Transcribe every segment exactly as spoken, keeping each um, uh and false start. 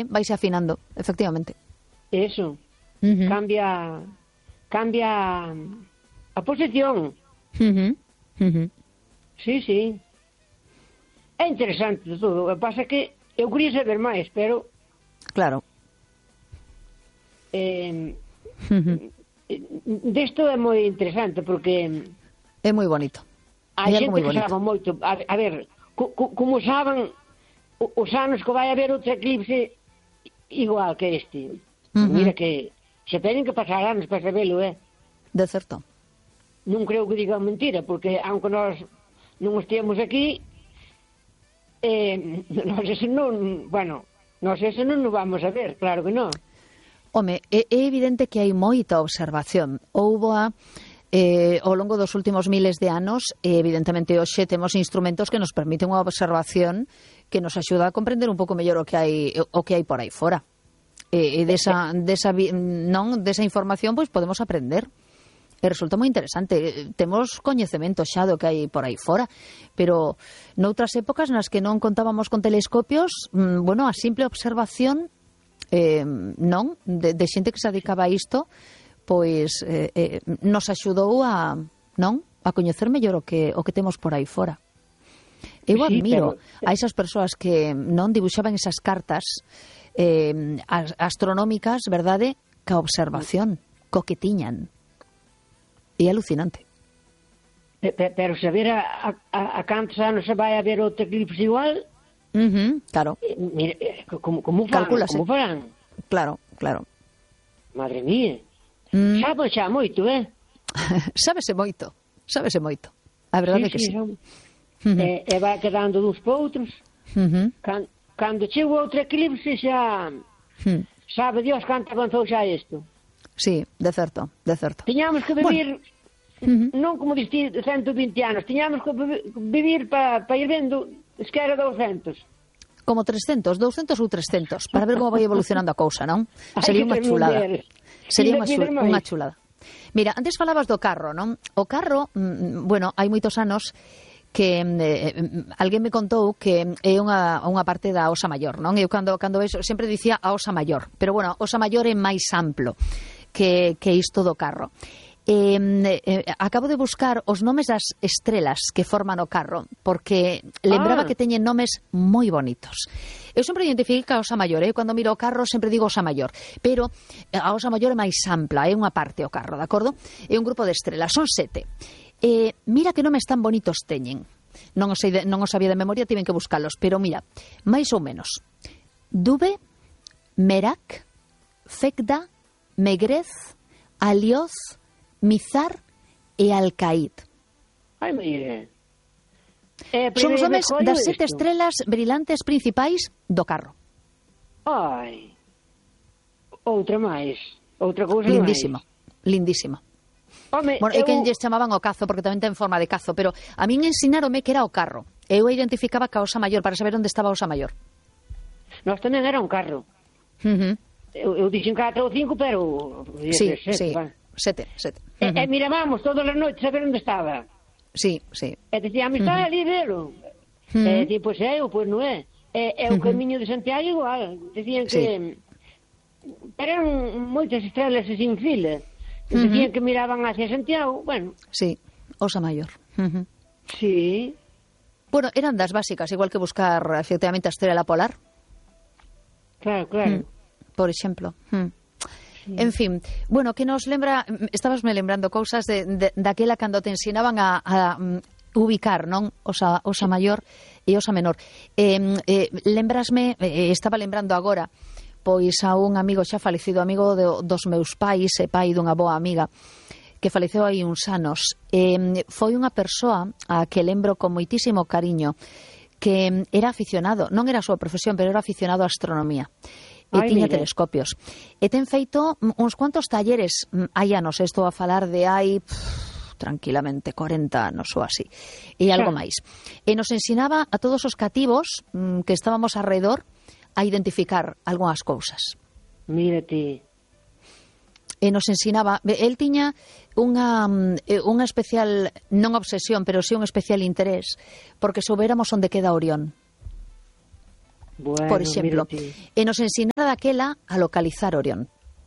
vaise afinando, efectivamente. Eso. Uh-huh. Cambia cambia a posición. Uh-huh. Uh-huh. Sí, sí. É interesante todo. O que pasa é que eu quería saber máis, pero claro. Eh, uh-huh. Desto é moi interesante porque é moi bonito. A xente que sabe moito. A, a ver, co, co, como saben os anos que vai haber outro eclipse igual que este. Uh-huh. Mira que se teñen que pasar anos para sabelo, eh? De certo. Non creo que digan mentira, porque aunque nós non estiamos aquí, eh, nós ese non, bueno, nós ese non nos vamos a ver, claro que non. Home, é, é evidente que hai moita observación. Houbo a Eh, ao longo dos últimos miles de anos, eh, evidentemente hoxe temos instrumentos que nos permiten unha observación que nos axuda a comprender un pouco mellor o que hai o que hai por aí fora. E, e desa, desa, non, desa información pois podemos aprender. E resulta moi interesante. Temos coñecemento xa do que hai por aí fora, pero noutras épocas nas que non contábamos con telescopios, mmm, bueno, a simple observación eh, non, de, de xente que se dedicaba a isto, pois eh, eh, nos axudou a, non, a coñecer mellor o que o que temos por aí fora. Eu sí, admiro pero... a esas persoas que non dibuixaban esas cartas eh, astronómicas, verdade, ca observación, co que tiñan. É alucinante. Pero, pero saber a, a, a cantos anos se vai a ver outro eclipse igual? Uh-huh, claro. Eh, mira, como, como fan, como farán? Claro, claro. Madre mía. Mm. Sabe xa moito, eh? Sábese moito, sábese moito. A verdade sí, que sí. sí. Uh-huh. E, e vai quedando duns para outros. Uh-huh. Can, cando chego outro eclipse xa... Uh-huh. Sabe Dios canto avanzou xa isto. Sí, de certo, de certo. Tiñamos que vivir, bueno. uh-huh. non como diste ciento vinte anos, tiñamos que vivir para pa ir vendo es que era douscentos. Como trescentos, douscentos ou trescentos, para ver como vai evolucionando a cousa, non? Sería unha chulada. Sería unha, chul unha chulada. Mira, antes falabas do carro, non? O carro, mm, bueno, hai moitos anos que eh, alguén me contou que é unha, unha parte da Osa Maior, non? Eu cando, cando eso, sempre dicía a Osa Maior, pero bueno, a Osa Maior é máis amplo que, que isto do carro. Eh, eh, acabo de buscar os nomes das estrelas que forman o carro, porque lembraba ah. que teñen nomes moi bonitos. Eu sempre identifiquei a Osa Maior, eh? Cando miro o carro sempre digo Osa Maior, pero a Osa Maior é máis ampla, é unha parte o carro, de acordo? É un grupo de estrelas, son sete. Eh, mira que nomes tan bonitos teñen. Non os, sei de, non os sabía de memoria, tiven que buscalos, pero mira, máis ou menos. Dube, Merak, Fekda, Megrez, Alioz, Mizar e Alcaid. Ai, mire. Eh, Son os nomes das sete estrelas brillantes principais do carro. Ai. Outra máis. Outra cousa máis. Lindísima. Lindísima. Home, bueno, eu... é que lles chamaban o cazo, porque tamén ten forma de cazo, pero a min ensinárome que era o carro. Eu identificaba ca Osa Maior para saber onde estaba a Osa Maior. Nós tamén era un carro. Uh-huh. Eu, eu dixen catro ou cinco, pero... Sí, sete, sí. Va. Sete, sete. Uh-huh. E, e mirábamos todas as noites a ver onde estaba. Sí, sí. E dicíamos, está uh-huh. ali, velo. Uh-huh. E di, pois é, ou pois non é. E, e o uh-huh. camiño de Santiago igual. Dicían que... Sí. Eran moitas estrelas sin fila. Uh-huh. Dicían que miraban hacia Santiago, bueno. Sí, Osa Maior. Uh-huh. Sí. Bueno, eran das básicas, igual que buscar efectivamente a estrela polar. Claro, claro. Mm. Por exemplo. Mm. Sí. En fin, bueno, que nos lembra, estabas me lembrando cousas de, de, daquela cando te ensinaban a, a um, ubicar, non? Osa, osa maior e osa menor. Eh, eh, lembrasme, eh, estaba lembrando agora, pois a un amigo xa falecido, amigo de, dos meus pais e pai dunha boa amiga, que faleceu hai uns anos. Eh, foi unha persoa a que lembro con moitísimo cariño, que era aficionado, non era a súa profesión, pero era aficionado á astronomía. E Ay, tiña mire. telescopios. E ten feito uns cuantos talleres, hai anos, estou a falar de hai pff, tranquilamente corenta anos ou así, e algo máis. E nos ensinaba a todos os cativos mmm, que estábamos alrededor a identificar algunhas cousas. Mírate. E nos ensinaba, el tiña unha, unha especial, non obsesión, pero sí un especial interés, porque soubéramos onde queda Orión. Bueno, por exemplo, mírate. e nos ensinara daquela a localizar Orión.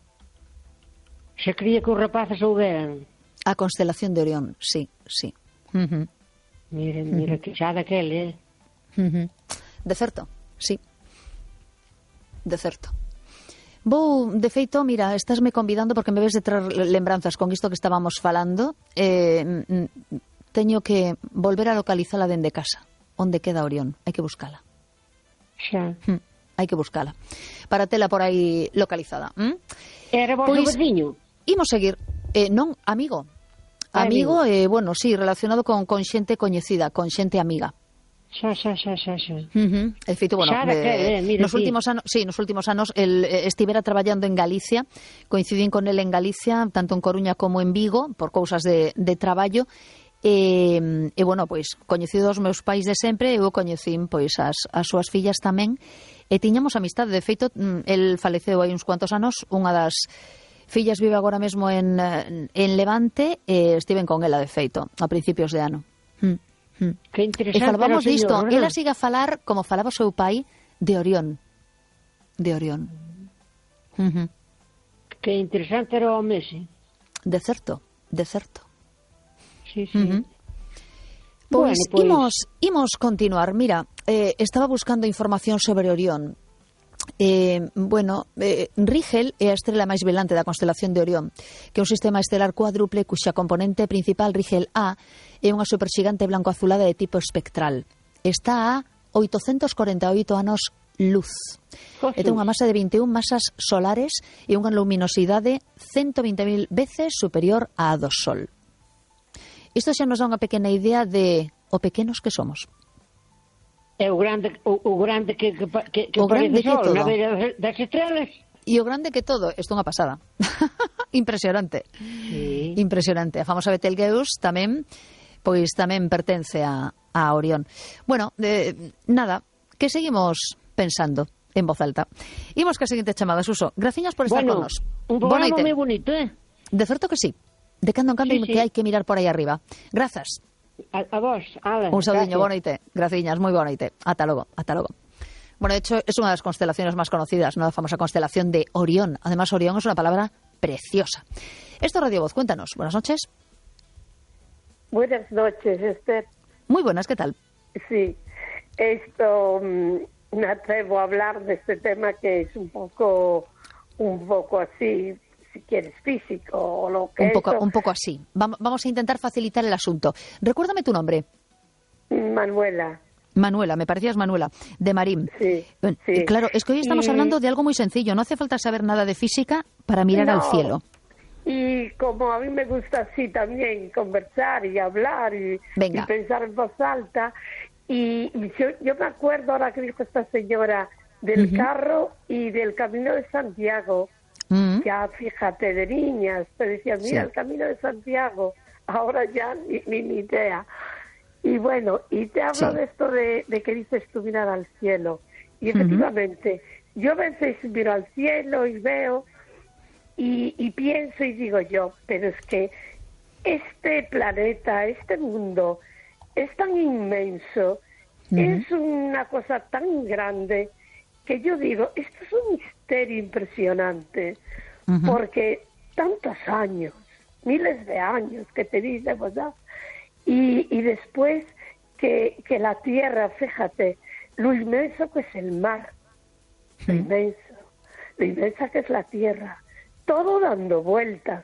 Se cría que os rapaces souberan. A constelación de Orión, sí, sí. Uh -huh. Mira, mira, uh -huh. que xa daquel, eh? Uh -huh. De certo, sí. De certo. Vou, de feito, mira, estásme convidando porque me ves de traer lembranzas con isto que estábamos falando. Eh, teño que volver a localizala dende casa. Onde queda Orión? Hai que buscala. Xa. Hm, hai que buscala. Para tela por aí localizada. ¿Mm? Era vos pois, o veciño? Imos seguir. Eh, non, amigo. Amigo, eh, bueno, sí, relacionado con, con xente coñecida, con xente amiga. Xa, xa, xa, xa, xa. Uh -huh. De feito, bueno, xa daquel, eh, mira, nos últimos anos, sí, nos últimos anos el eh, estivera traballando en Galicia, coincidín con el en Galicia, tanto en Coruña como en Vigo, por cousas de, de traballo. E, e bueno, pois, coñecido os meus pais de sempre, eu coñecín, pois, as, as súas fillas tamén, e tiñamos amistade. De feito, el faleceu hai uns cuantos anos, unha das fillas vive agora mesmo en, en Levante, e estiven con ela, de feito, a principios de ano. Mm. Mm. Que interesante. E falamos disto, ¿no? Ela siga a falar, como falaba o seu pai, de Orión. De Orión. Uh -huh. Que interesante era o Messi. De certo, de certo. Sí, sí. Uh -huh. Pois, bueno, pues... imos, imos continuar. Mira, eh, estaba buscando información sobre Orión. Eh, bueno, eh, Rigel é a estrela máis velante da constelación de Orión, que é un sistema estelar cuádruple cuxa componente principal, Rigel A, é unha superxigante blanco-azulada de tipo espectral. Está a oitocentos corenta e oito anos luz. E ten unha masa de vinte e un masas solares e unha luminosidade ciento vinte mil veces superior á do Sol. Isto xa nos dá unha pequena idea de o pequenos que somos. É o grande, o, o grande que, que, que, que o grande que sol, todo. Na beira das estrelas. E o grande que todo, isto é unha pasada. Impresionante. Sí. Impresionante. A famosa Betelgeuse tamén, pois tamén pertence a, a Orión. Bueno, eh, nada, que seguimos pensando en voz alta. Imos que a seguinte chamada, Suso. Graciñas por estar bueno, con nos. Un programa moi bonito, eh? De certo que sí. De cando en cando sí, sí. que hai que mirar por aí arriba. Grazas. A, a vos, ala, un saudiño, boa noite. Graciñas, moi boa noite. Ata logo, ata logo. Bueno, de hecho, es una de las constelaciones más conocidas, ¿no? La famosa constelación de Orión. Además, Orión es una palabra preciosa. Esto es Radio Voz. Cuéntanos. Buenas noches. Buenas noches, Esther. Muy buenas, ¿qué tal? Sí. Esto, mmm, me atrevo a hablar de este tema que es un poco, un poco así... si quieres, físico o lo que un poco, eso. Un poco así. Vamos a intentar facilitar el asunto. Recuérdame tu nombre. Manuela. Manuela, me parecías Manuela, de Marín. Sí, sí. Claro, es que hoy estamos y... hablando de algo muy sencillo. No hace falta saber nada de física para mirar no. al cielo. Y como a mí me gusta así también conversar y hablar y, y pensar en voz alta, y, y yo, yo me acuerdo ahora que dijo esta señora del uh-huh. carro y del Camino de Santiago. Mm. Ya, fíjate, de niñas te decían, mira, sí. el Camino de Santiago, ahora ya ni, ni, ni idea. Y bueno, y te hablo sí. de esto de, de que dices tú mirar al cielo. Y efectivamente, uh-huh. yo a veces miro al cielo y veo y, y pienso y digo yo, pero es que este planeta, este mundo es tan inmenso, uh-huh. es una cosa tan grande que yo digo, esto es un misterio impresionante, uh-huh. porque tantos años, miles de años que te dicen, ¿verdad? Y, y después que, que la Tierra, fíjate, lo inmenso que es el mar, uh-huh. lo inmenso, lo inmensa que es la Tierra, todo dando vueltas,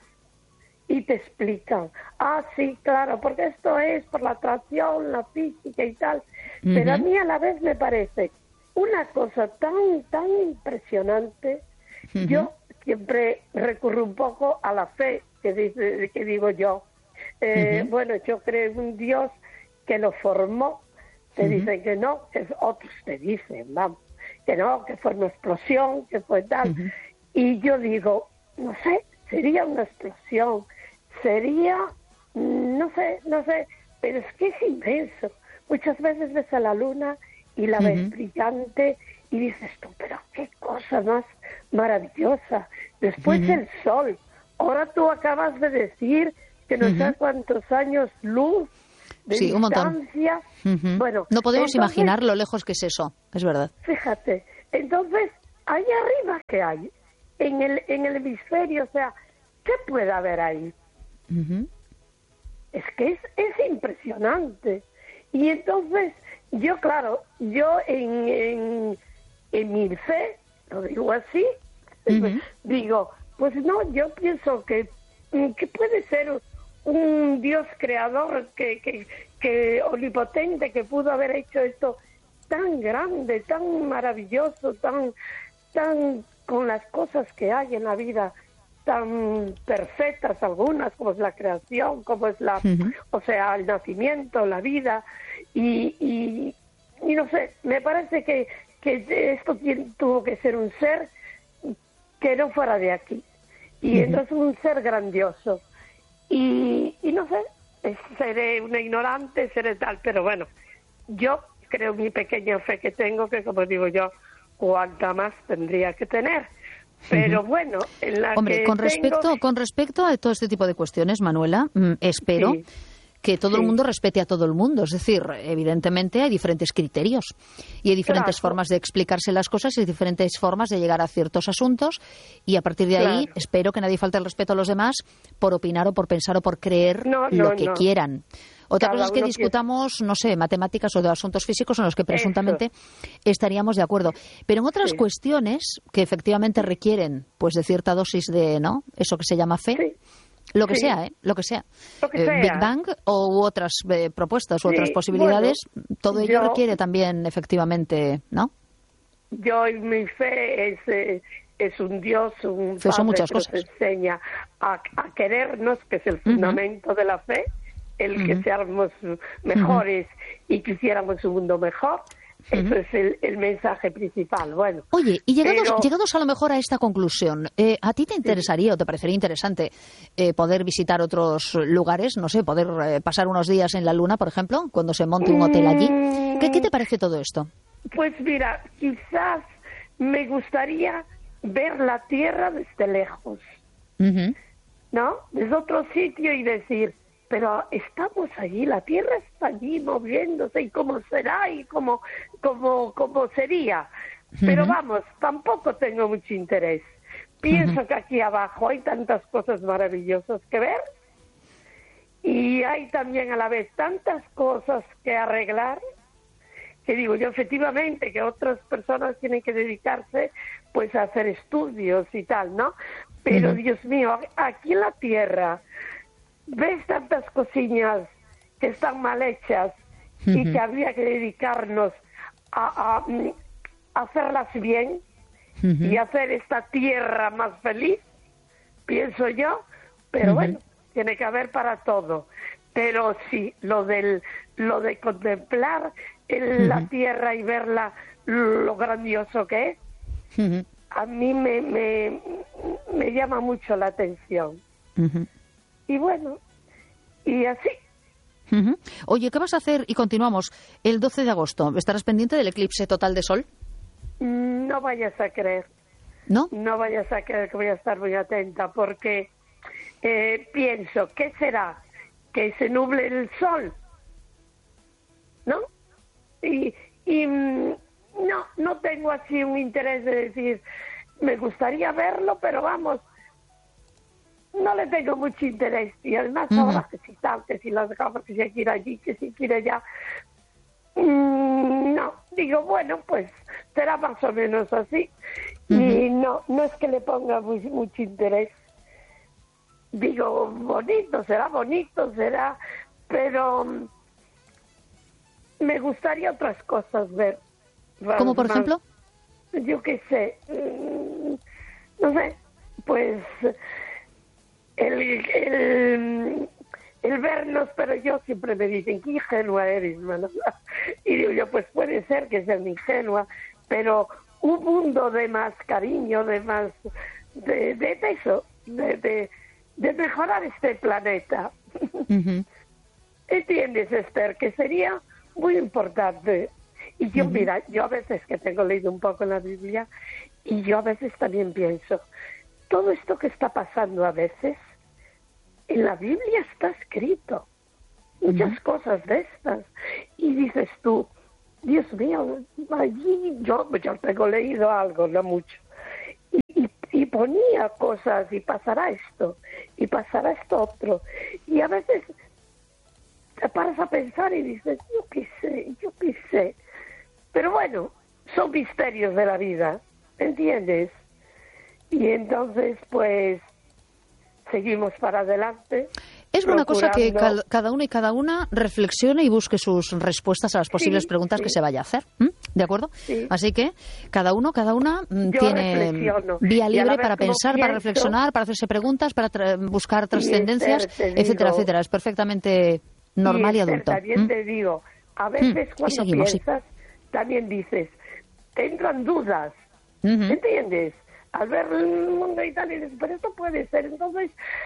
y te explican, ah, sí, claro, porque esto es por la atracción, la física y tal, uh-huh. pero a mí a la vez me parece una cosa tan, tan impresionante. Uh-huh. Yo siempre recurro un poco a la fe, que, dice, que digo yo. Eh, uh-huh. Bueno, yo creo en un Dios que lo formó. Te uh-huh. dicen que no, que otros te dicen, vamos, que no, que fue una explosión, que fue tal. Uh-huh. Y yo digo, no sé, sería una explosión, sería, no sé, no sé, pero es que es inmenso. Muchas veces ves a la luna y la ves uh-huh. brillante y dices tú, pero qué cosa más maravillosa. Después uh-huh. el sol. Ahora tú acabas de decir que no uh-huh. sé cuántos años luz de sí, distancia. Un montón. Uh-huh. Bueno, no podemos entonces, imaginar lo lejos que es eso, es verdad. Fíjate, entonces, ahí arriba, ¿qué hay? En el, en el hemisferio, o sea, ¿qué puede haber ahí? Uh-huh. Es que es, es impresionante. Y entonces, yo, claro, yo en, en, en mi fe, lo digo así, uh-huh. digo, pues no, yo pienso que, que puede ser un Dios creador, que, que, que omnipotente, que pudo haber hecho esto tan grande, tan maravilloso, tan, tan con las cosas que hay en la vida, tan perfectas algunas, como es la creación, como es la, uh-huh. o sea, el nacimiento, la vida, y, y, y no sé, me parece que, que esto tuvo que ser un ser que no fuera de aquí, y uh-huh. entonces un ser grandioso, y, y no sé, seré una ignorante, seré tal, pero bueno, yo creo mi pequeña fe que tengo, que como digo yo, cuanta más tendría que tener. Pero uh-huh. bueno, en la Hombre, que con tengo... respecto, con respecto a todo este tipo de cuestiones, Manuela, mmm, espero sí. que todo sí. el mundo respete a todo el mundo. Es decir, evidentemente hay diferentes criterios y hay diferentes claro. formas de explicarse las cosas y diferentes formas de llegar a ciertos asuntos, y a partir de claro. ahí espero que nadie falte el respeto a los demás por opinar o por pensar o por creer no, no, lo que no. quieran. Otra Cada cosa es que uno discutamos, piensa... no sé, matemáticas o de asuntos físicos en los que presuntamente Eso. estaríamos de acuerdo. Pero en otras sí. cuestiones que efectivamente requieren pues de cierta dosis de, ¿no? Eso que se llama fe, sí. lo que sí. sea, ¿eh? Lo que sea. Lo que eh, sea. Big Bang o otras eh, propuestas u sí. otras posibilidades, bueno, todo ello yo... requiere también efectivamente, ¿no? Yo y mi fe es... Eh... es un Dios, un fe Padre muchas que cosas. nos enseña a, a querernos, que es el fundamento uh-huh. de la fe, el uh-huh. que seamos mejores uh-huh. y que hiciéramos un mundo mejor. Uh-huh. Eso es el, el mensaje principal. Bueno. Oye, y llegados, pero... llegados a lo mejor a esta conclusión, eh, ¿a ti te interesaría sí. o te parecería interesante eh, poder visitar otros lugares? No sé, poder eh, pasar unos días en la Luna, por ejemplo, cuando se monte un hotel allí. Mm... ¿Qué, ¿Qué te parece todo esto? Pues mira, quizás me gustaría ver la Tierra desde lejos, uh-huh. ¿no? Desde otro sitio y decir, pero estamos allí, la Tierra está allí moviéndose, y cómo será y cómo, cómo, cómo sería. Uh-huh. Pero vamos, tampoco tengo mucho interés. Pienso uh-huh. que aquí abajo hay tantas cosas maravillosas que ver, y hay también a la vez tantas cosas que arreglar, que digo yo, efectivamente, que otras personas tienen que dedicarse pues a hacer estudios y tal, ¿no? Pero, uh-huh. Dios mío, aquí en la Tierra ves tantas cosillas que están mal hechas uh-huh. y que habría que dedicarnos a, a, a hacerlas bien uh-huh. y hacer esta Tierra más feliz, pienso yo, pero uh-huh. bueno, tiene que haber para todo. Pero sí, lo del lo de contemplar el, uh-huh. la Tierra y verla, lo grandioso que es, uh-huh. a mí me, me, me llama mucho la atención. Uh-huh. Y bueno, y así. Uh-huh. Oye, ¿qué vas a hacer? Y continuamos. El doce de agosto, ¿estarás pendiente del eclipse total de sol? No vayas a creer. ¿No? No vayas a creer, que voy a estar muy atenta, porque eh, pienso, ¿qué será? Que se nuble el sol, ¿no? Y, y no, no tengo así un interés de decir, me gustaría verlo, pero vamos, no le tengo mucho interés. Y además uh-huh. ahora que si tal, que si las gafas, que si hay que ir allí, que si quiere allá, mm, no, digo, bueno, pues será más o menos así. Uh-huh. Y no, no es que le ponga muy, mucho interés. Digo, bonito, será bonito, será, pero me gustaría otras cosas ver. ¿Cómo, por más, ejemplo? Yo qué sé, no sé, pues el, el, el vernos, pero yo siempre me dicen, qué ingenua eres, ¿no? Y digo yo, pues puede ser que sea ingenua, pero un mundo de más cariño, de más, de, de, de eso, de... de de mejorar este planeta. Uh-huh. ¿Entiendes, Esther? Que sería muy importante. Y yo, uh-huh. mira, yo a veces que tengo leído un poco en la Biblia, y yo a veces también pienso, todo esto que está pasando a veces, en la Biblia está escrito. muchas uh-huh. cosas de estas. Y dices tú, Dios mío, allí yo, yo tengo leído algo, no mucho. Y, y, y ponía cosas, y pasará esto, y pasará esto otro. Y a veces te paras a pensar y dices, yo qué sé, yo qué sé. Pero bueno, son misterios de la vida, ¿entiendes? Y entonces, pues, seguimos para adelante. Es buena cosa que cada uno y cada una reflexione y busque sus respuestas a las posibles sí, preguntas sí. que se vaya a hacer. ¿Mm? ¿De acuerdo? Sí. Así que cada uno, cada una Yo tiene vía libre para pensar, pienso, para reflexionar, para hacerse preguntas, para tra- buscar trascendencias, Esther, etcétera, digo, etcétera. Es perfectamente normal y, y adulto. También ¿Mm? te digo, a veces ¿Mm? cuando seguimos, piensas, sí. también dices, te entran dudas, uh-huh. ¿entiendes? Al ver el mundo y tal, y dices, pero esto puede ser. Entonces,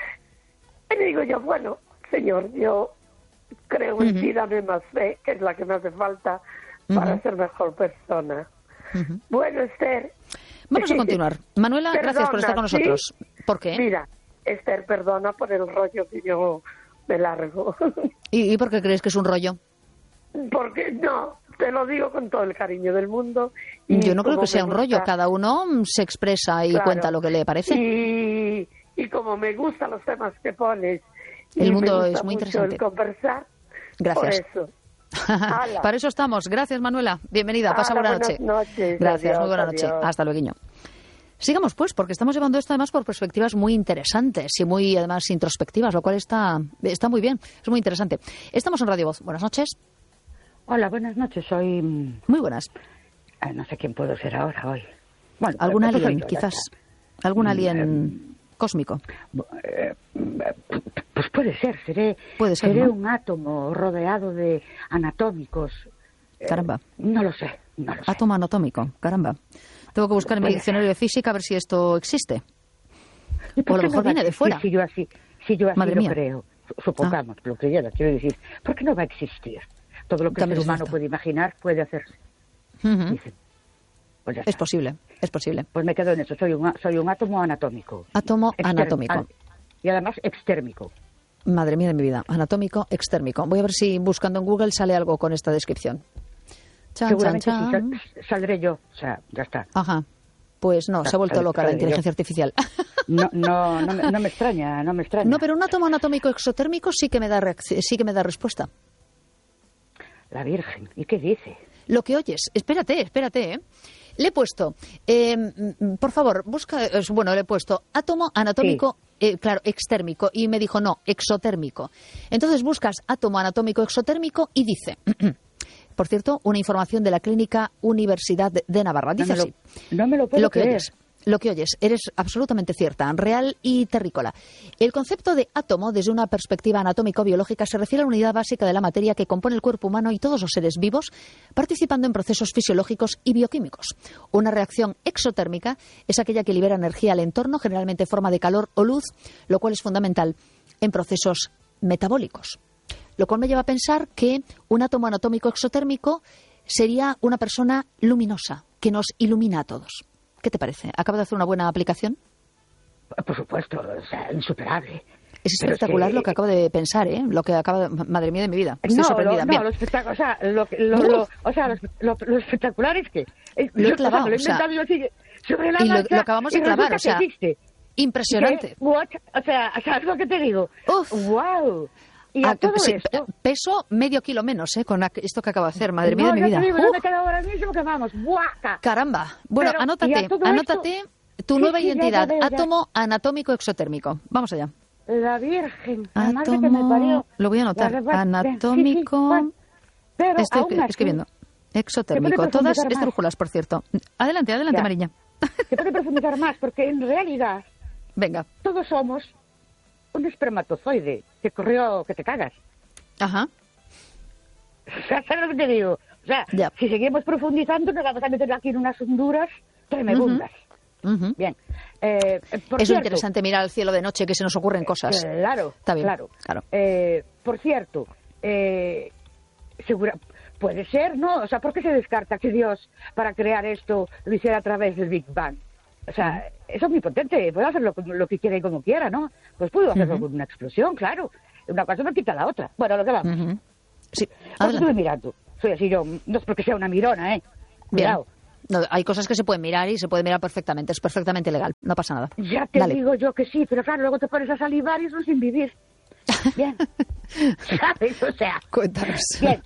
le digo yo, bueno, Señor, yo creo en uh-huh. ti, dame más fe, que es la que me hace falta para uh-huh. ser mejor persona. Uh-huh. Bueno, Esther. Vamos a continuar. Manuela, perdona, gracias por estar con nosotros. ¿Sí? ¿Por qué? Mira, Esther, perdona por el rollo que yo me largo. ¿Y, ¿Y por qué crees que es un rollo? Porque, no, te lo digo con todo el cariño del mundo. Y yo no creo que sea un rollo, cada uno se expresa y claro, cuenta lo que le parece. Y, y como me gustan los temas que pones, el mundo me gusta es muy mucho interesante. El conversar, gracias. Por eso. Para eso estamos. Gracias, Manuela. Bienvenida. Pasa Ala, buena noche. noche. Gracias, adiós, muy buena adiós. noche. Hasta luego. Sigamos, pues, porque estamos llevando esto además por perspectivas muy interesantes y muy, además, introspectivas, lo cual está, está muy bien, es muy interesante. Estamos en Radio Voz. Buenas noches. Hola, buenas noches. Soy... Muy buenas. Ah, no sé quién puedo ser ahora, hoy. Bueno, ¿Algún pues alien, yo, quizás? ¿Algún alien eh, cósmico? Eh, pues puede ser. Seré, puede ser, seré ¿no? un átomo rodeado de anatómicos. Caramba. Eh, no lo sé, no lo sé. Átomo anatómico, caramba. Tengo que buscar en mi diccionario de física a ver si esto existe. O a lo mejor no viene de fuera. Si yo así, si yo así Madre lo mía. creo, supongamos, ah. lo creyera, quiero decir, ¿por qué no va a existir? Todo lo que el ser humano puede imaginar puede hacerse. Uh-huh. Dicen, pues es posible, es posible. Pues me quedo en eso, soy un, soy un átomo anatómico. Átomo Exterm- anatómico. Y además extérmico. Madre mía de mi vida, anatómico, extérmico. Voy a ver si buscando en Google sale algo con esta descripción. Chan, Seguramente chan, chan. Sí, sal, saldré yo, o sea, ya está. Ajá. Pues no, se ha vuelto loca la inteligencia artificial. No, no, no, me, no me extraña, no me extraña. No, pero un átomo anatómico exotérmico sí que me da reacc- sí que me da respuesta. La Virgen, ¿y qué dice? Lo que oyes, espérate, espérate, ¿eh? Le he puesto, eh, por favor, busca, bueno, le he puesto átomo anatómico, sí. eh, claro, extérmico, y me dijo no, exotérmico. Entonces buscas átomo anatómico exotérmico y dice... Por cierto, una información de la Clínica Universidad de Navarra. Dice no así. Lo, no me lo puedo lo que creer. Oyes, lo que oyes, eres absolutamente cierta, real y terrícola. El concepto de átomo, desde una perspectiva anatómico-biológica, se refiere a la unidad básica de la materia que compone el cuerpo humano y todos los seres vivos, participando en procesos fisiológicos y bioquímicos. Una reacción exotérmica es aquella que libera energía al entorno, generalmente en forma de calor o luz, lo cual es fundamental en procesos metabólicos. Lo cual me lleva a pensar que un átomo anatómico exotérmico sería una persona luminosa, que nos ilumina a todos. ¿Qué te parece? ¿Acabo de hacer una buena aplicación? Por supuesto, o sea, insuperable. Es espectacular es que... lo que acabo de pensar, ¿eh? Lo que acaba de... Madre mía de mi vida. Estoy no, sorprendida. Lo, no, lo espectacular, o sea, lo, lo, lo, o sea, lo, lo, lo espectacular es que... Lo he clavado, o sea, lo he inventado o sea, yo así, sobre la y marcha, lo, lo acabamos de clavar, o sea, existe. impresionante. Que, what? O sea, ¿sabes lo que te digo? Uf. ¡Wow! Y a ah, todo sí, esto... Peso medio kilo menos, ¿eh? Con esto que acabo de hacer. Madre mía no, de mi vida. No, yo me quedo ahora mismo que vamos. ¡Guaca! Caramba. Bueno, Pero, anótate, anótate esto... tu sí, nueva sí, identidad. Ya, ya, ya. Átomo anatómico exotérmico. Vamos allá. La Virgen. La Átomo... madre que me parió. Lo voy a anotar. La... Anatómico... Sí, sí, pero Estoy aún así... escribiendo. Exotérmico. Todas estrújulas, por cierto. Adelante, adelante, ya. Mariña. Se puede profundizar más, porque en realidad... Venga. Todos somos un espermatozoide que corrió que te cagas. Ajá. ¿Sabes lo que te digo? O sea, ya. Si seguimos profundizando, nos vamos a meter aquí en unas honduras tremendas. Uh-huh. Uh-huh. Bien. Eh, por es cierto, interesante mirar al cielo de noche, que se nos ocurren cosas. Claro, Está bien, claro. claro. Eh, por cierto, eh, segura, puede ser, ¿no? O sea, ¿por qué se descarta que Dios, para crear esto, lo hiciera a través del Big Bang? O sea, uh-huh. eso es muy potente. Puede hacerlo lo que quiera y como quiera, ¿no? Pues pudo hacerlo uh-huh. con una explosión, claro. una cosa no quita la otra. Bueno, lo que vamos. Uh-huh. Sí, pues estuve mirando. Soy así yo, no es porque sea una mirona, ¿eh? Cuidado. No, hay cosas que se pueden mirar y se puede mirar perfectamente, es perfectamente legal, no pasa nada. Ya te Dale. digo yo que sí, pero claro, luego te pones a salivar y eso sin vivir. Bien. ¿Sabes? O sea... Cuéntanos. Bien.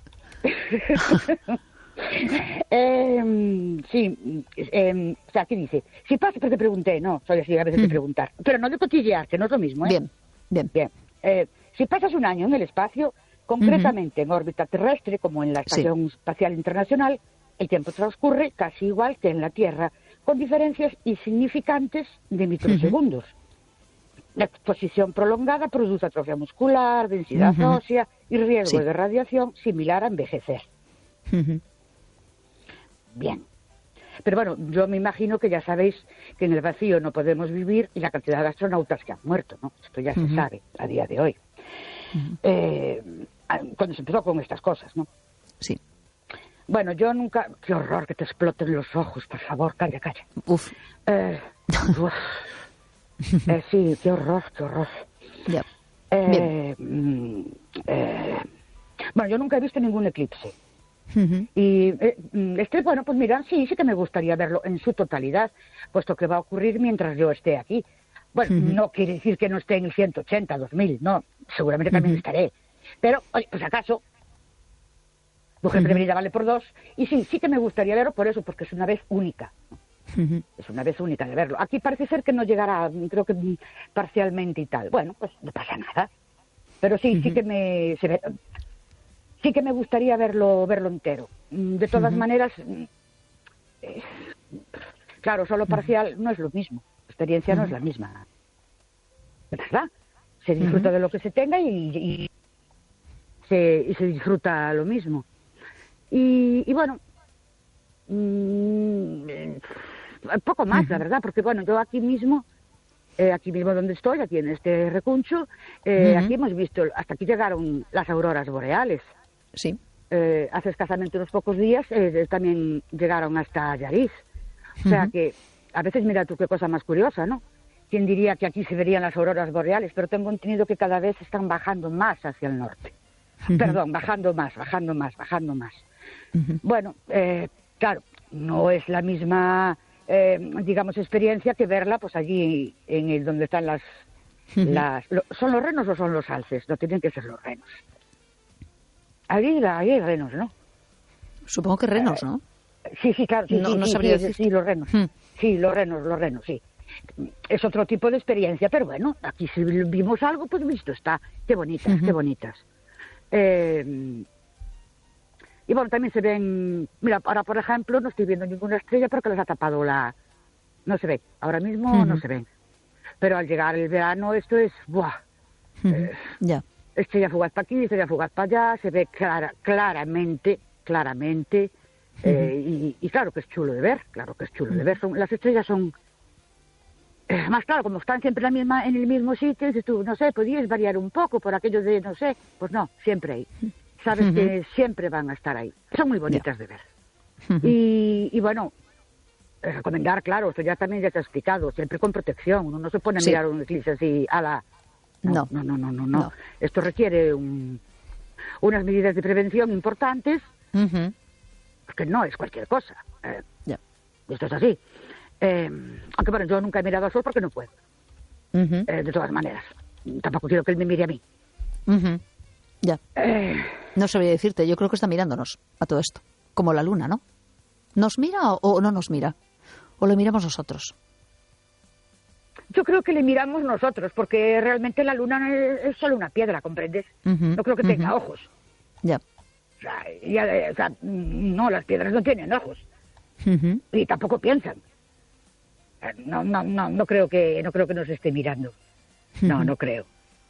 eh, sí, eh, o sea, ¿qué dice? Si pasa, pero te pregunté, no, soy así a veces de preguntar, pero no de cotillear, que no es lo mismo, ¿eh? Bien, bien. Bien. Eh, si pasas un año en el espacio, concretamente uh-huh. en órbita terrestre, como en la Estación sí. Espacial Internacional, el tiempo transcurre casi igual que en la Tierra, con diferencias insignificantes de microsegundos. Uh-huh. La exposición prolongada produce atrofia muscular, densidad uh-huh. ósea y riesgo sí. de radiación similar a envejecer. Uh-huh. Bien. Pero bueno, yo me imagino que ya sabéis que en el vacío no podemos vivir y la cantidad de astronautas que han muerto, ¿no? Esto ya uh-huh. se sabe a día de hoy. Uh-huh. Eh, cuando se empezó con estas cosas, ¿no? Sí. Bueno, yo nunca... Qué horror que te exploten los ojos, por favor, calla, calla. Uf. Eh, uf. eh, sí, qué horror, qué horror. Ya. Eh, eh, bueno, yo nunca he visto ningún eclipse. Uh-huh. Y eh, este, bueno, pues mira, sí, sí que me gustaría verlo en su totalidad, puesto que va a ocurrir mientras yo esté aquí. Bueno, uh-huh. no quiere decir que no esté en el ciento ochenta, dos mil, no, seguramente también uh-huh. estaré. Pero, oye, pues acaso, mujer uh-huh. prevenida vale por dos, y sí, sí que me gustaría verlo por eso, porque es una vez única. Uh-huh. Es una vez única de verlo. Aquí parece ser que no llegará, creo que parcialmente y tal. Bueno, pues no pasa nada. Pero sí, uh-huh. sí que me... Se ve, sí que me gustaría verlo verlo entero. De todas uh-huh. maneras, eh, claro, solo parcial no es lo mismo. La experiencia uh-huh. no es la misma. ¿Verdad? Se disfruta uh-huh. de lo que se tenga y, y, se, y se disfruta lo mismo. Y, y bueno, mmm, poco más, uh-huh. la verdad, porque bueno, yo aquí mismo, eh, aquí mismo donde estoy, aquí en este recuncho, eh, uh-huh. aquí hemos visto, hasta aquí llegaron las auroras boreales. Sí. Eh, hace escasamente unos pocos días eh, también llegaron hasta Yariz. O sea uh-huh. que a veces mira tú qué cosa más curiosa, ¿no? ¿Quién diría que aquí se verían las auroras boreales? Pero tengo entendido que cada vez están bajando más hacia el norte. Uh-huh. Perdón, bajando más, bajando más, bajando más. Uh-huh. Bueno, eh, claro, no es la misma, eh, digamos, experiencia que verla pues allí en el donde están las... Uh-huh. las lo, ¿Son los renos o son los alces? No tienen que ser los renos. Ahí, ahí hay renos, ¿no? Supongo que renos, ¿no? Sí, sí, claro. Sí, no sí, no sí, sabría sí, decir. Sí, los renos. Hmm. Sí, los renos, los renos, sí. Es otro tipo de experiencia, pero bueno, aquí si vimos algo, pues visto está. Qué bonitas, uh-huh. qué bonitas. Eh, y bueno, también se ven... Mira, ahora, por ejemplo, no estoy viendo ninguna estrella porque les ha tapado la... No se ve. Ahora mismo uh-huh. no se ven. Pero al llegar el verano, esto es... ¡Buah! Uh-huh. Eh, ya. Estrella fugaz para aquí, estrella fugaz para allá, se ve clara, claramente, claramente, uh-huh. eh, y, y claro que es chulo de ver, claro que es chulo uh-huh. de ver. Son, las estrellas son, eh, más claro, como están siempre en, la misma, en el mismo sitio, dices tú, no sé, podías variar un poco por aquello de, no sé, pues no, siempre ahí. Sabes uh-huh. que siempre van a estar ahí. Son muy bonitas yeah. de ver. Uh-huh. Y, y bueno, eh, recomendar, claro, esto ya también ya te he explicado, siempre con protección, uno no se pone a sí. mirar un eclipse así a la... No, no, no, no, no, no. no. Esto requiere un, unas medidas de prevención importantes, uh-huh. porque no es cualquier cosa. Eh, yeah. Esto es así. Eh, aunque bueno, yo nunca he mirado al sol porque no puedo. Uh-huh. Eh, de todas maneras. Tampoco quiero que él me mire a mí. Uh-huh. Ya. Eh, no sabría decirte, yo creo que está mirándonos a todo esto. Como la luna, ¿no? ¿Nos mira o, o no nos mira? ¿O lo miramos nosotros? Yo creo que le miramos nosotros, porque realmente la luna es solo una piedra, ¿comprendes? Uh-huh, no creo que uh-huh. tenga ojos. Ya. O sea, ya, o sea, no, las piedras no tienen ojos. Uh-huh. Y tampoco piensan. No, no, no, no creo que, no creo que nos esté mirando. Uh-huh. No, no creo.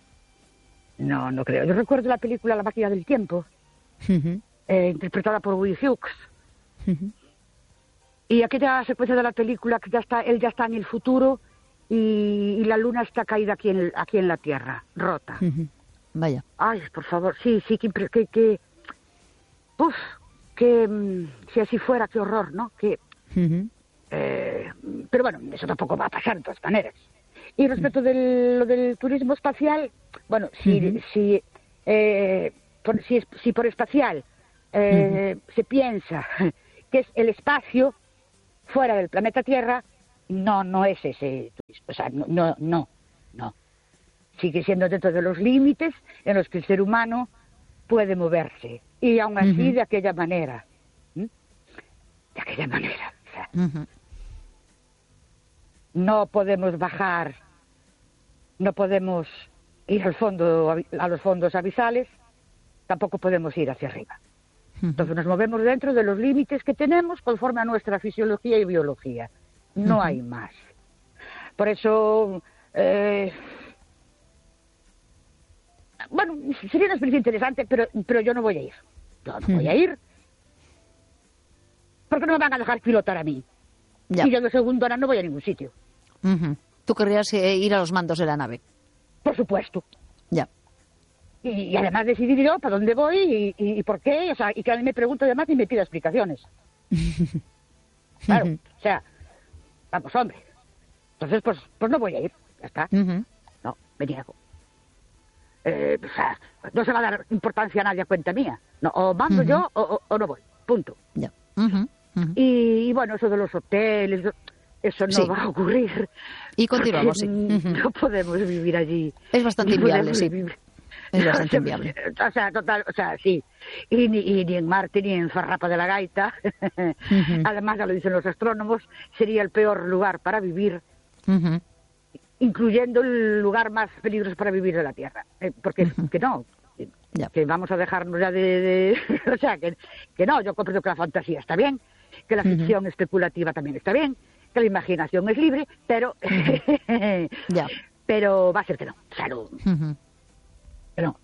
No, no creo. Yo recuerdo la película La máquina del tiempo, uh-huh. eh, interpretada por Will Hughes. Uh-huh. Y aquella secuencia de la película que ya está, él ya está en el futuro. Y, y la luna está caída aquí en, aquí en la Tierra, rota. Uh-huh. Vaya. Ay, por favor, sí, sí, que... que, que uf, que um, si así fuera, qué horror, ¿no? Que, uh-huh. eh, pero bueno, eso tampoco va a pasar de todas maneras. Y respecto del, lo del turismo espacial, bueno, si, uh-huh. si, eh, por, si, si por espacial eh, uh-huh. se piensa que es el espacio fuera del planeta Tierra, no, no es ese turismo. O sea, no, no, no, no. Sigue siendo dentro de los límites en los que el ser humano puede moverse. Y aún así uh-huh. de aquella manera. ¿Mm? De aquella manera. O sea, uh-huh. no podemos bajar, no podemos ir al fondo, a los fondos abisales, tampoco podemos ir hacia arriba. Uh-huh. Entonces nos movemos dentro de los límites que tenemos conforme a nuestra fisiología y biología. No uh-huh. hay más. Por eso... Eh, Bueno, sería una experiencia interesante, pero, pero yo no voy a ir. Yo no voy a ir. Porque no me van a dejar pilotar a mí. Ya. Y yo de segundo ahora no voy a ningún sitio. Uh-huh. ¿Tú querrías eh, ir a los mandos de la nave? Por supuesto. Ya. Y, y además decidir yo para dónde voy y, y, y por qué. O sea, y que a mí me pregunte además y me pida explicaciones. Claro, uh-huh. o sea, vamos, hombre. Entonces, pues, pues no voy a ir. Ya está. Uh-huh. No, me niego. Eh, o sea, no se va a dar importancia a nadie a cuenta mía. No, o mando uh-huh. yo o, o, o no voy. Punto. Yeah. Uh-huh. Uh-huh. Y, y bueno, eso de los hoteles, eso no sí. va a ocurrir. Y continuamos, sí. Uh-huh. No podemos vivir allí. Es bastante no inviable, sí. Vivir. Es bastante inviable. O sea, total, o sea, sí. Y ni, y ni en Marte ni en Farrapa de la Gaita, uh-huh. además ya lo dicen los astrónomos, sería el peor lugar para vivir. Uh-huh. Incluyendo el lugar más peligroso para vivir de la Tierra. Eh, porque uh-huh. que no, que, yeah. que vamos a dejarnos ya de... de o sea, que, que no, yo comprendo que la fantasía está bien, que la ficción uh-huh. especulativa también está bien, que la imaginación es libre, pero... Uh-huh. yeah. Pero va a ser que no, o sea, no... Uh-huh. Que no.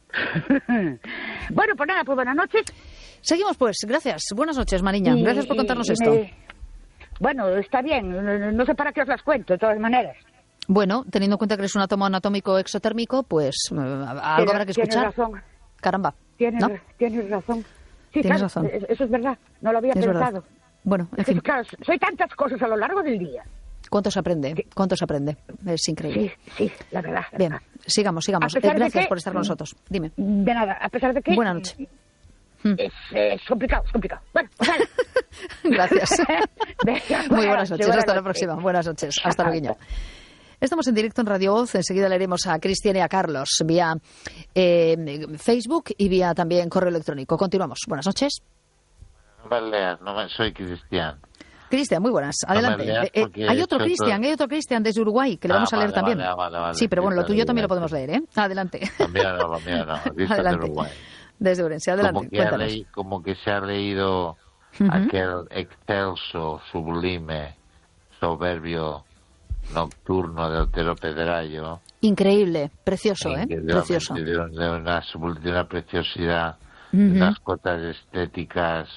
Bueno, pues nada, pues buenas noches. Seguimos pues, gracias. Buenas noches, Mariña. Y, gracias por contarnos y, y esto. Me... Bueno, está bien, no, no sé para qué os las cuento, de todas maneras. Bueno, teniendo en cuenta que eres un átomo anatómico exotérmico, pues uh, algo habrá que escuchar. Tienes razón. Caramba. Tienes, ¿no? tienes razón. Sí, tienes claro, razón. Eso es verdad. No lo había es pensado. Verdad. Bueno, en es fin. Que, claro, soy tantas cosas a lo largo del día. ¿Cuánto se aprende? ¿Cuánto se aprende? Es increíble. Sí, sí, la verdad. La Bien, verdad. sigamos, sigamos. Eh, gracias que, por estar con nosotros. Dime. De nada, a pesar de que... Buenas noches. Es, es complicado, es complicado. Bueno, pues vale. Gracias. Venga, Muy buenas noches. Buenas Hasta noches. la próxima. Buenas noches. Hasta luego. Estamos en directo en Radio Voz. Enseguida leeremos a Cristian y a Carlos vía eh, Facebook y vía también correo electrónico. Continuamos. Buenas noches. No me leas, no me, soy Cristian. Cristian, muy buenas. Adelante. No eh, eh, hay otro Cristian, hay otro Cristian desde Uruguay que le ah, vamos a leer vale, también. Vale, vale, vale. Sí, pero bueno, lo tuyo también lo podemos leer, ¿eh? Adelante. También no, también no. Adelante. De Uruguay. Desde Urense, adelante. Como que, leí, como que se ha leído uh-huh. aquel excelso, sublime, soberbio nocturno de Otero Pedrayo. Increíble, precioso, ¿eh? Precioso. De, de, una, de una preciosidad, uh-huh. de unas cotas estéticas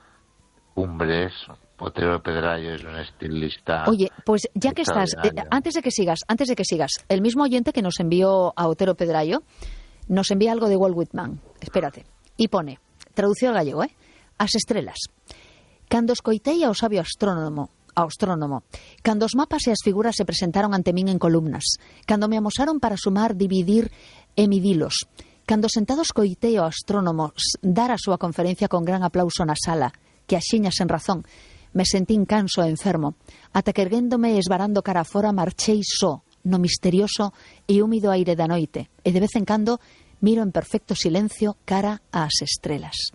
cumbres. Otero Pedrayo es un estilista. Oye, pues ya que estás, eh, antes de que sigas, antes de que sigas, el mismo oyente que nos envió a Otero Pedrayo nos envía algo de Walt Whitman. Espérate. Y pone, traducido al gallego, ¿eh? As estrelas. Cando escoitei ao sabio astrónomo, ao astrónomo, cando os mapas e as figuras se presentaron ante min en columnas, cando me amosaron para sumar, dividir e midilos, cando sentado escoitei ao astrónomo dar a súa conferencia con gran aplauso na sala, que axiña sen razón, me sentín canso e enfermo, ata que erguéndome e esvarando cara fora marchei só, no misterioso e húmido aire da noite, e de vez en cando miro en perfecto silencio cara ás estrelas.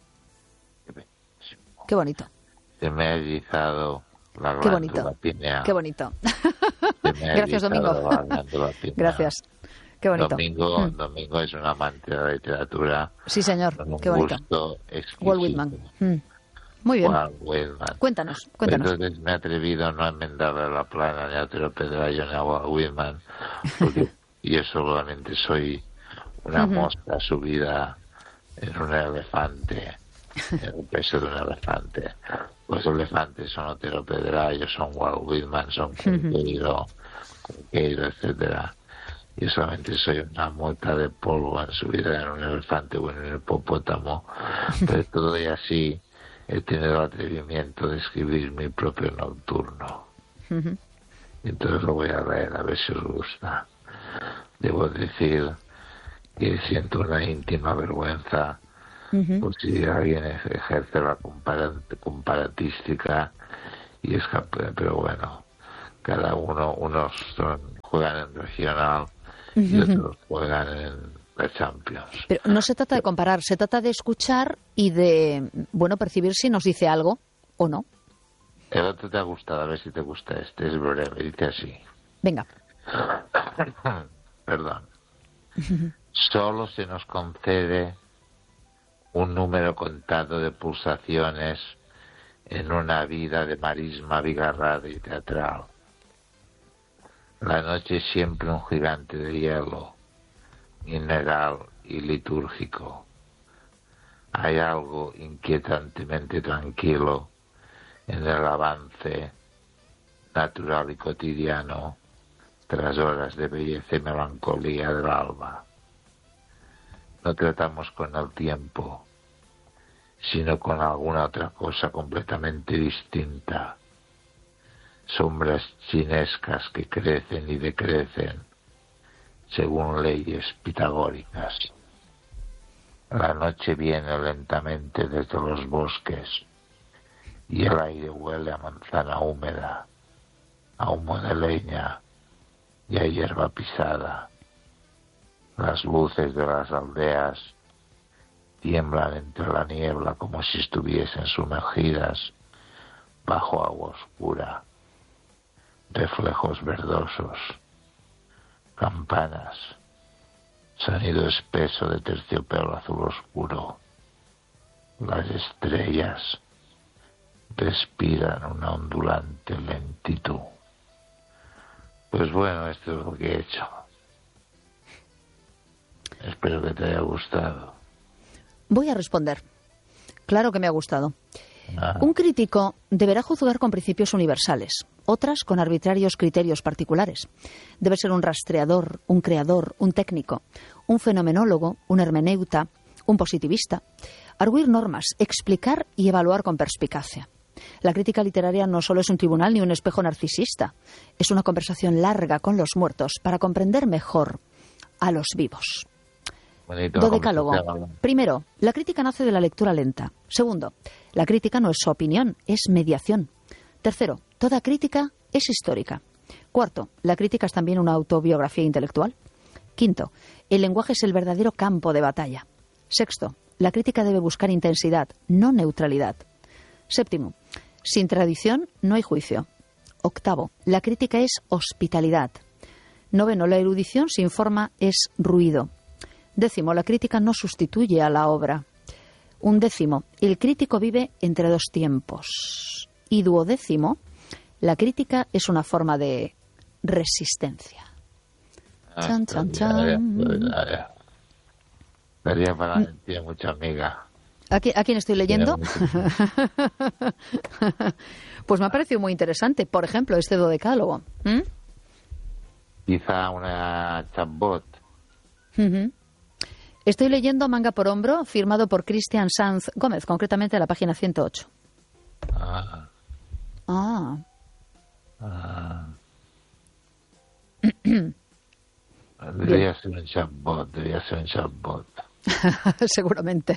Qué bonito. Se me ha erizado la Qué bonito. Pinea. Qué bonito. Gracias, Domingo. Gracias. Qué bonito. Domingo, mm. Domingo es un amante de la literatura. Sí, señor. Con un Qué bonito. Gusto exquisito. Walt Whitman. Mm. Muy bien. Walt Whitman. Cuéntanos, cuéntanos. Entonces me he atrevido a no enmendarle la plana ni a Otero Pedrayo ni a Walt Whitman, porque yo solamente soy una uh-huh. mosca subida en un elefante, en el peso de un elefante. Los elefantes son Otero Pedrayo, son Walt Whitman, son Cunqueiro, Cunqueiro, etcétera. Yo solamente soy una mota de polvo en subida en un elefante o en un hipopótamo, pero todo y así he tenido el atrevimiento de escribir mi propio nocturno. Uh-huh. Entonces lo voy a leer, a ver si os gusta. Debo decir que siento una íntima vergüenza uh-huh. por si alguien ejerce la comparat- comparatística y es capaz, pero bueno, cada uno, unos son, juegan en regional uh-huh. y otros juegan en la Champions. Pero no se trata de comparar, se trata de escuchar y de, bueno, percibir si nos dice algo o no. El otro te ha gustado, a ver si te gusta este, es breve, dice así. Venga. Perdón. Solo se nos concede un número contado de pulsaciones en una vida de marisma abigarrada y teatral. La noche es siempre un gigante de hielo, mineral y litúrgico. Hay algo inquietantemente tranquilo en el avance natural y cotidiano tras horas de belleza y melancolía del alba. No tratamos con el tiempo, sino con alguna otra cosa completamente distinta. Sombras chinescas que crecen y decrecen según leyes pitagóricas. La noche viene lentamente desde los bosques y el aire huele a manzana húmeda, a humo de leña y a hierba pisada. Las luces de las aldeas tiemblan entre la niebla como si estuviesen sumergidas bajo agua oscura. Reflejos verdosos, campanas, sonido espeso de terciopelo azul oscuro. Las estrellas respiran una ondulante lentitud. Pues bueno, esto es lo que he hecho. Espero que te haya gustado. Voy a responder. Claro que me ha gustado. Ah. Un crítico deberá juzgar con principios universales, otras con arbitrarios criterios particulares. Debe ser un rastreador, un creador, un técnico, un fenomenólogo, un hermeneuta, un positivista. Arguir normas, explicar y evaluar con perspicacia. La crítica literaria no solo es un tribunal ni un espejo narcisista. Es una conversación larga con los muertos para comprender mejor a los vivos. Bonito, Dodecálogo. Primero, la crítica nace de la lectura lenta. Segundo, la crítica no es opinión, es mediación. Tercero, toda crítica es histórica. Cuarto, la crítica es también una autobiografía intelectual. Quinto, el lenguaje es el verdadero campo de batalla. Sexto, la crítica debe buscar intensidad, no neutralidad. Séptimo, sin tradición no hay juicio. Octavo, la crítica es hospitalidad. Noveno, la erudición sin forma es ruido. Décimo, la crítica no sustituye a la obra. Undécimo, el crítico vive entre dos tiempos. Y duodécimo, la crítica es una forma de resistencia. Ah, chan, chan, chan. María Valentín tiene mucha amiga. ¿A quién, ¿A quién estoy leyendo? Pues me ha parecido muy interesante. Por ejemplo, este dodecálogo. ¿Mm? Quizá una chatbot. Uh-huh. Estoy leyendo Manga por hombro, firmado por Cristian Sanz Gómez, concretamente a la página ciento ocho. Ah. Ah. Ah. Debería ser un chatbot, debería ser un chatbot. Seguramente.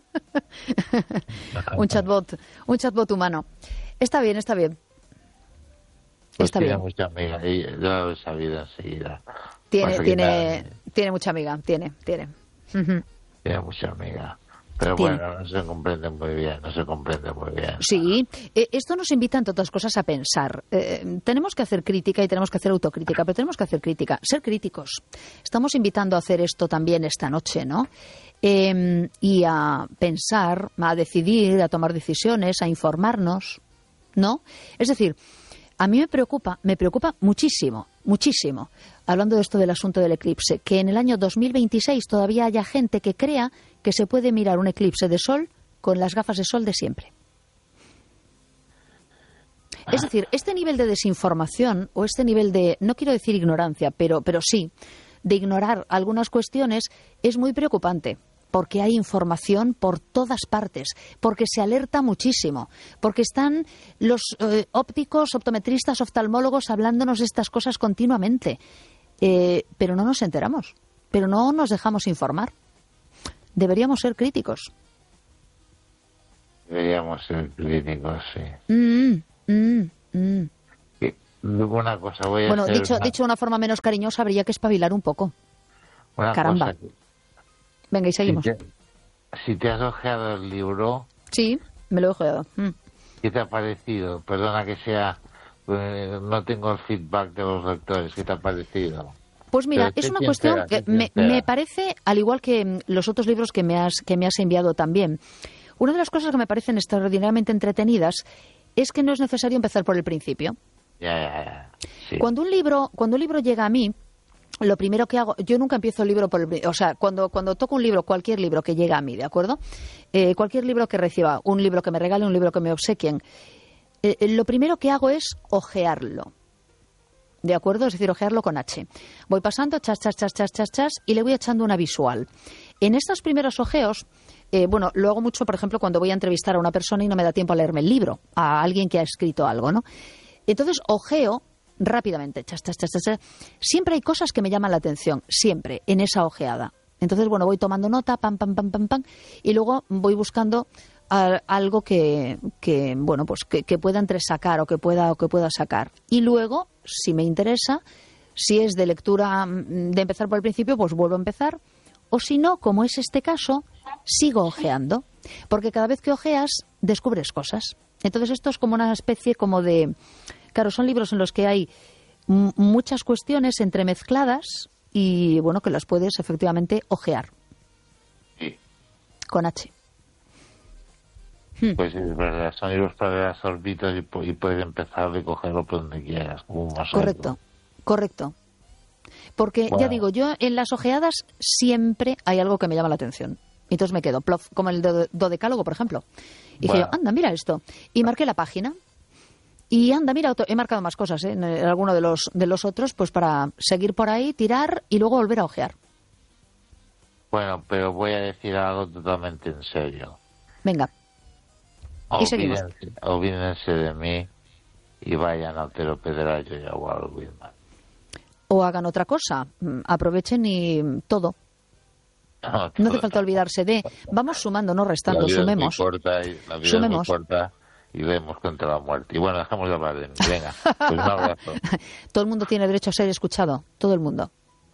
un chatbot, un chatbot humano. Está bien, está bien. Pues está tiene bien. mucha amiga, y yo lo he sabido enseguida. Tiene, tiene, tiene mucha amiga, tiene, tiene. Uh-huh. Tiene mucha amiga. Pero Tiene. bueno, no se comprende muy bien, no se comprende muy bien. Sí, eh, esto nos invita, entre otras cosas, a pensar. Eh, tenemos que hacer crítica y tenemos que hacer autocrítica, pero tenemos que hacer crítica, ser críticos. Estamos invitando a hacer esto también esta noche, ¿no? Eh, y a pensar, a decidir, a tomar decisiones, a informarnos, ¿no? Es decir, a mí me preocupa, me preocupa muchísimo, muchísimo, hablando de esto del asunto del eclipse, que en el año dos mil veintiséis todavía haya gente que crea que se puede mirar un eclipse de sol con las gafas de sol de siempre. Es decir, este nivel de desinformación o este nivel de, no quiero decir ignorancia, pero, pero sí, de ignorar algunas cuestiones es muy preocupante. porque hay información por todas partes, porque se alerta muchísimo, porque están los eh, ópticos, optometristas, oftalmólogos hablándonos de estas cosas continuamente. Eh, pero no nos enteramos, pero no nos dejamos informar. Deberíamos ser críticos. Deberíamos ser críticos, sí. Mm, mm, mm. Una cosa, voy a bueno, hacer dicho, una... dicho de una forma menos cariñosa, habría que espabilar un poco. Una Caramba. cosa que... Venga, y seguimos. Si te, si te has ojeado el libro... Sí, me lo he ojeado. Mm. ¿Qué te ha parecido? Perdona que sea... Eh, no tengo el feedback de los lectores. ¿Qué te ha parecido? Pues mira, Pero es una sincera, cuestión que me, me parece, al igual que los otros libros que me has, que me has enviado también, una de las cosas que me parecen extraordinariamente entretenidas es que no es necesario empezar por el principio. Ya, ya, ya. Sí. Cuando un libro, cuando un libro llega a mí, lo primero que hago, yo nunca empiezo el libro por el, o sea, cuando cuando toco un libro, cualquier libro que llega a mí, ¿de acuerdo? Eh, cualquier libro que reciba, un libro que me regale, un libro que me obsequien, eh, lo primero que hago es ojearlo. ¿De acuerdo? Es decir, ojearlo con H. Voy pasando, chas, chas, chas, chas, chas, chas, y le voy echando una visual. En estos primeros ojeos, eh, bueno, lo hago mucho, por ejemplo, cuando voy a entrevistar a una persona y no me da tiempo a leerme el libro, a alguien que ha escrito algo, ¿no? Entonces, ojeo rápidamente, chas, chas, chas, chas, chas. Siempre hay cosas que me llaman la atención, siempre, en esa ojeada. Entonces, bueno, voy tomando nota, pam, pam, pam, pam, pam, y luego voy buscando a, algo que, que bueno, pues que, que pueda entresacar o que pueda, o que pueda sacar. Y luego, si me interesa, si es de lectura de empezar por el principio, pues vuelvo a empezar. O si no, como es este caso, sigo ojeando. Porque cada vez que ojeas, descubres cosas. Entonces esto es como una especie como de... Claro, son libros en los que hay m- muchas cuestiones entremezcladas y, bueno, que las puedes efectivamente ojear. Sí. Con H. Pues es verdad, son libros para ver sorbitos y, y puedes empezar a cogerlo por donde quieras. Como un correcto, correcto. Porque, bueno, ya digo, yo en las ojeadas siempre hay algo que me llama la atención. Entonces me quedo, plof, como el do- dodecálogo, por ejemplo. Y bueno, dije yo, anda, mira esto. Y marqué la página. Y anda, mira, otro, he marcado más cosas, ¿eh? En alguno de los, de los otros, pues para seguir por ahí, tirar y luego volver a ojear. Bueno, pero voy a decir algo totalmente en serio. Venga. Y seguimos. Olvídense, olvídense de mí y vayan a Otero Pedrayo y a Walt Whitman. O hagan otra cosa, aprovechen y todo. No, no hace falta olvidarse de... Vamos sumando, no restando, la vida sumemos. Es muy corta y, la vida sumemos. Es muy corta y vemos contra la muerte. Y bueno, dejamos de hablar de mí. Venga, pues un abrazo. Todo el mundo tiene derecho a ser escuchado, todo el mundo.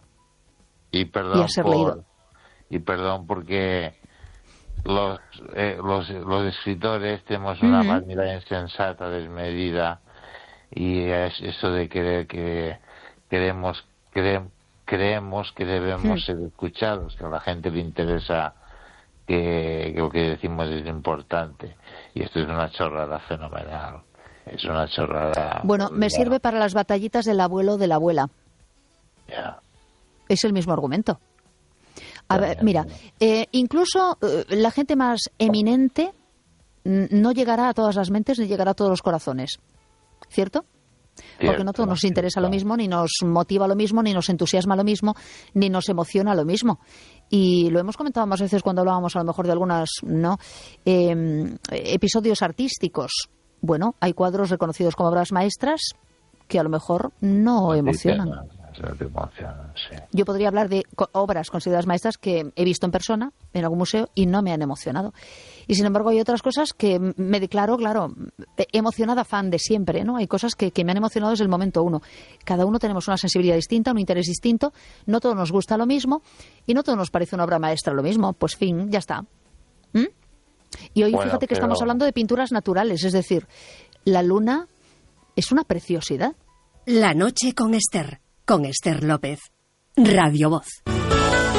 Y perdón, y a ser por, leído. Y perdón porque los, eh, los, los escritores tenemos una uh-huh. manera insensata, desmedida, y es eso de creer que queremos... queremos creemos que debemos sí. ser escuchados, que a la gente le interesa que, que lo que decimos es importante. Y esto es una chorrada fenomenal. Es una chorrada... Bueno, me claro. sirve para las batallitas del abuelo o de la abuela. Ya. Yeah. Es el mismo argumento. A yeah, ver, yeah, mira, yeah. Eh, incluso eh, la gente más eminente no llegará a todas las mentes ni llegará a todos los corazones. ¿Cierto? Porque no todo nos interesa lo mismo, ni nos motiva lo mismo, ni nos entusiasma lo mismo, ni nos emociona lo mismo. Y lo hemos comentado más veces cuando hablábamos a lo mejor de algunos ¿no? eh, episodios artísticos. Bueno, hay cuadros reconocidos como obras maestras que a lo mejor no emocionan. Sí. Yo podría hablar de obras consideradas maestras que he visto en persona en algún museo y no me han emocionado. Y sin embargo hay otras cosas que me declaro, claro, emocionada fan de siempre, ¿no? Hay cosas que, que me han emocionado desde el momento uno. Cada uno tenemos una sensibilidad distinta, un interés distinto, no todo nos gusta lo mismo y no todo nos parece una obra maestra lo mismo. Pues fin, ya está. ¿Mm? Y hoy bueno, fíjate que pero... estamos hablando de pinturas naturales, es decir, la luna es una preciosidad. La noche con Esther. Con Esther López. Radio Voz.